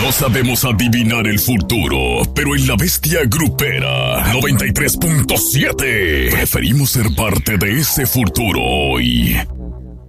No sabemos adivinar el futuro, pero en la Bestia Grupera 93.7 preferimos ser parte de ese futuro hoy.